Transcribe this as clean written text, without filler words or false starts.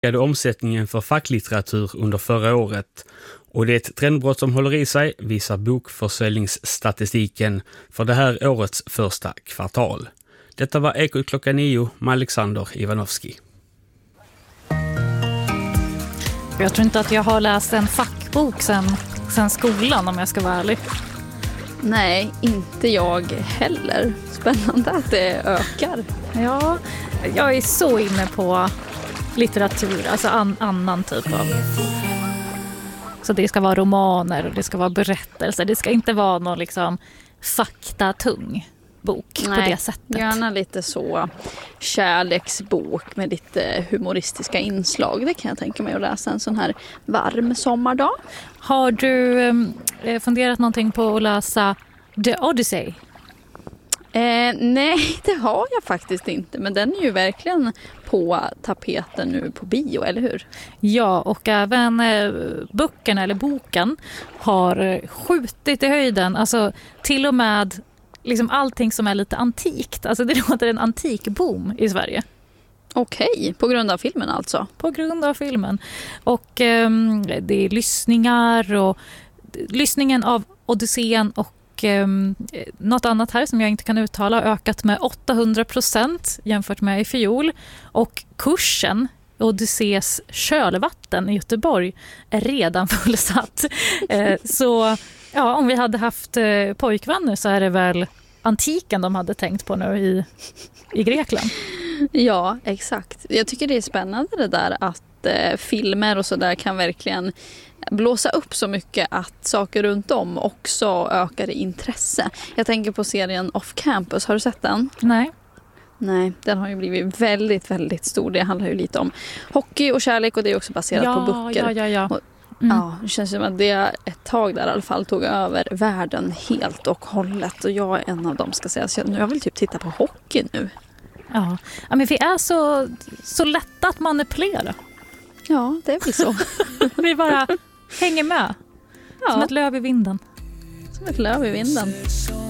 ökade omsättningen för facklitteratur under förra året och det är ett trendbrott som håller i sig, visar bokförsäljningsstatistiken för det här årets första kvartal. Detta var Ekot klockan 9 med Alexander Ivanovski. Jag tror inte att jag har läst en fackbok sen skolan, om jag ska vara ärlig. Nej, inte jag heller. Spännande att det ökar. Ja, jag är så inne på litteratur, alltså annan typ av. Så det ska vara romaner och det ska vara berättelser. Det ska inte vara någon liksom faktatung bok. Nej, på det sättet. Gärna lite så kärleksbok med lite humoristiska inslag. Det kan jag tänka mig att läsa en sån här varm sommardag. Har du funderat någonting på att läsa The Odyssey? Nej, det har jag faktiskt inte. Men den är ju verkligen på tapeten nu på bio, eller hur? Ja, och även boken har skjutit i höjden. Alltså till och med liksom allting som är lite antikt. Alltså det låter en antikboom i Sverige. Okej, på grund av filmen alltså? På grund av filmen. Och det är lyssningen av Odysseen och något annat här som jag inte kan uttala har ökat med 800% jämfört med i fjol. Och kursen Odyssees kölvatten i Göteborg är redan fullsatt. Så ja, om vi hade haft pojkvänner så är det väl antiken de hade tänkt på nu i Grekland. Ja, exakt. Jag tycker det är spännande det där att filmer och så där kan verkligen blåsa upp så mycket att saker runt om också ökar i intresse. Jag tänker på serien Off Campus. Har du sett den? Nej, den har ju blivit väldigt, väldigt stor. Det handlar ju lite om hockey och kärlek och det är också baserat på böcker. Ja. Ja, det känns som att det ett tag där i alla fall tog över världen helt och hållet. Och jag är en av dem, ska säga. Så jag vill typ titta på hockey nu. Ja, men vi är så lätta att manipulera. Ja, det är väl så. Vi bara hänger med. Ja. Som ett löv i vinden. Som ett löv i vinden.